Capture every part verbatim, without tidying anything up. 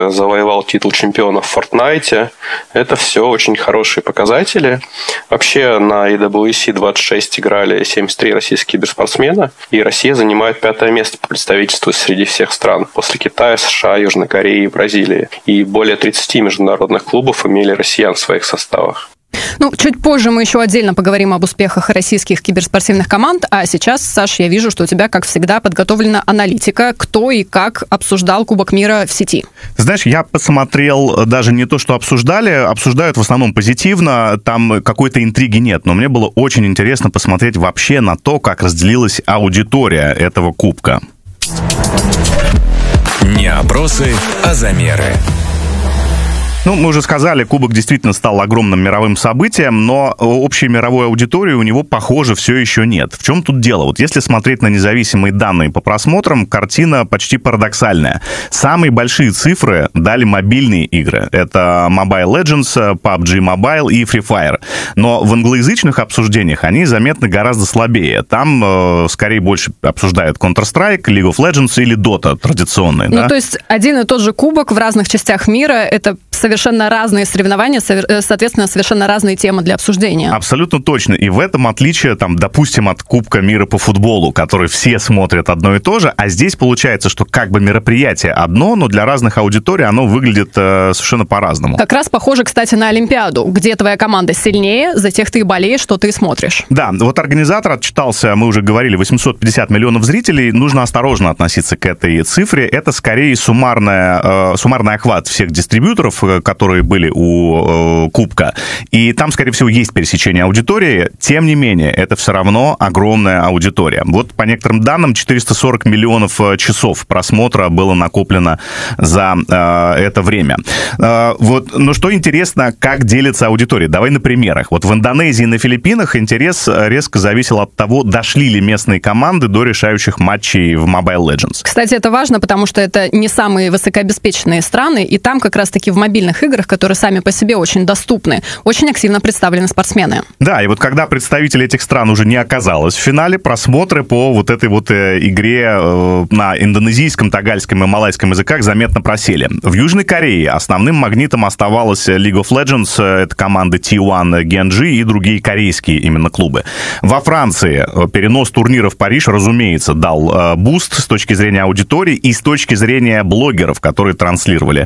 завоевал титул чемпиона в Fortnite. Это все очень хорошие показатели. Вообще на и дабл ю си двадцать шесть играли семьдесят три российских киберспортсмена, и Россия занимает пятое место по представительству среди всех стран, после Китая, США, Южной Кореи и Бразилии. И более тридцати международных клубов имели россиян в своих составах. Ну, чуть позже мы еще отдельно поговорим об успехах российских киберспортивных команд, а сейчас, Саш, я вижу, что у тебя, как всегда, подготовлена аналитика, кто и как обсуждал Кубок мира в сети. Знаешь, я посмотрел даже не то, что обсуждали, обсуждают в основном позитивно, там какой-то интриги нет, но мне было очень интересно посмотреть вообще на то, как разделилась аудитория этого Кубка. Не опросы, а замеры. Ну, мы уже сказали, Кубок действительно стал огромным мировым событием, но общей мировой аудитории у него, похоже, все еще нет. В чем тут дело? Вот если смотреть на независимые данные по просмотрам, картина почти парадоксальная. Самые большие цифры дали мобильные игры. Это Mobile Legends, пабг Mobile и Free Fire. Но в англоязычных обсуждениях они заметно гораздо слабее. Там, э, скорее, больше обсуждают Counter-Strike, League of Legends или Dota традиционные. Ну, да? то есть один и тот же кубок в разных частях мира — это совершенно разные соревнования, соответственно, совершенно разные темы для обсуждения. Абсолютно точно. И в этом отличие, там, допустим, от Кубка мира по футболу, который все смотрят одно и то же, а здесь получается, что как бы мероприятие одно, но для разных аудиторий оно выглядит э, совершенно по-разному. Как раз похоже, кстати, на Олимпиаду, где твоя команда сильнее, за тех ты и болеешь, что ты смотришь. Да, вот организатор отчитался, мы уже говорили, восемьсот пятьдесят миллионов зрителей. Нужно осторожно относиться к этой цифре. Это скорее суммарная, э, суммарный охват всех дистрибьюторов, которые были у э, Кубка. И там, скорее всего, есть пересечение аудитории. Тем не менее, это все равно огромная аудитория. Вот по некоторым данным, четыреста сорок миллионов часов просмотра было накоплено за э, это время. Э, вот, но что интересно, как делится аудитория? Давай на примерах. Вот в Индонезии и на Филиппинах интерес резко зависел от того, дошли ли местные команды до решающих матчей в Mobile Legends. Кстати, это важно, потому что это не самые высокообеспеченные страны, и там как раз-таки в мобильных играх, которые сами по себе очень доступны, очень активно представлены спортсмены. Да, и вот когда представители этих стран уже не оказалось в финале, просмотры по вот этой вот э, игре э, на индонезийском, тагальском и малайском языках заметно просели. В Южной Корее основным магнитом оставалась League of Legends, это команды ти один, Генджи и другие корейские именно клубы. Во Франции перенос турнира в Париж, разумеется, дал э, буст с точки зрения аудитории и с точки зрения блогеров, которые транслировали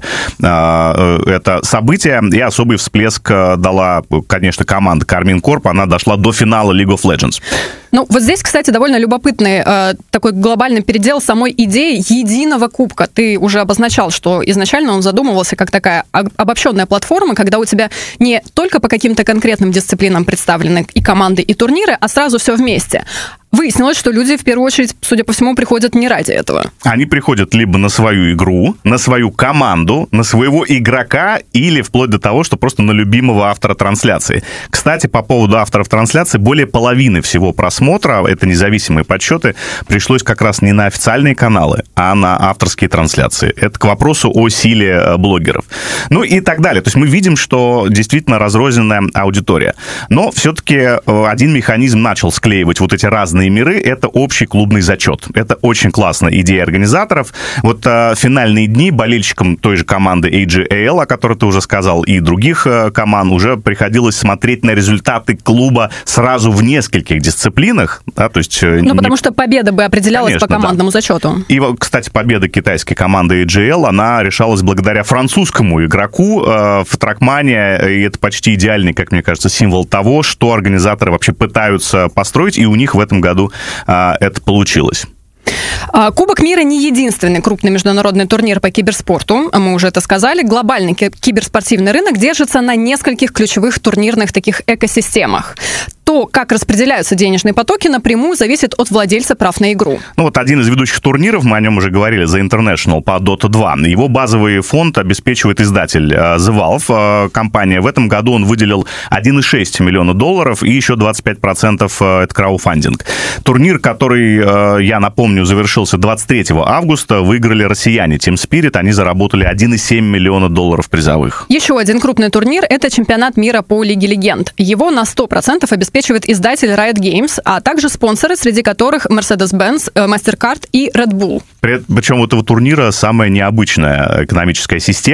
э, это событие, и особый всплеск дала, конечно, команда Karmine Corp. Она дошла до финала League of Legends. Ну, вот здесь, кстати, довольно любопытный э, такой глобальный передел самой идеи единого кубка. Ты уже обозначал, что изначально он задумывался как такая обобщенная платформа, когда у тебя не только по каким-то конкретным дисциплинам представлены и команды, и турниры, а сразу все вместе. Выяснилось, что люди, в первую очередь, судя по всему, приходят не ради этого. Они приходят либо на свою игру, на свою команду, на своего игрока, или вплоть до того, что просто на любимого автора трансляции. Кстати, по поводу авторов трансляции, более половины всего просмотра, это независимые подсчеты, пришлось как раз не на официальные каналы, а на авторские трансляции. Это к вопросу о силе блогеров. Ну и так далее. То есть мы видим, что действительно разрозненная аудитория. Но все-таки один механизм начал склеивать вот эти разные миры, это общий клубный зачет. Это очень классная идея организаторов. Вот э, финальные дни болельщикам той же команды эй джи эй эл, о которой ты уже сказал, и других э, команд, уже приходилось смотреть на результаты клуба сразу в нескольких дисциплинах. Да, то есть, э, ну, не... потому что победа бы определялась Конечно, по командному да. зачету. И, кстати, победа китайской команды эй джи эй эл, она решалась благодаря французскому игроку э, в Тракмане, и это почти идеальный, как мне кажется, символ того, что организаторы вообще пытаются построить, и у них в этом году а, это получилось. Кубок мира не единственный крупный международный турнир по киберспорту, мы уже это сказали. Глобальный киберспортивный рынок держится на нескольких ключевых турнирных таких экосистемах. То, как распределяются денежные потоки, напрямую зависит от владельца прав на игру. Ну вот один из ведущих турниров, мы о нем уже говорили, The International по Dota два. Его базовый фонд обеспечивает издатель The Valve. Компания в этом году он выделил один и шесть миллиона долларов и еще двадцать пять процентов это краудфандинг. Турнир, который, я напомню, завершился двадцать третьего августа, выиграли россияне Team Spirit. Они заработали один и семь миллиона долларов призовых. Еще один крупный турнир – это чемпионат мира по Лиге Легенд. Его на сто процентов обеспечивает обеспечивает издатель Riot Games, а также спонсоры, среди которых Mercedes-Benz, MasterCard и Red Bull. Причем у этого турнира самая необычная экономическая система.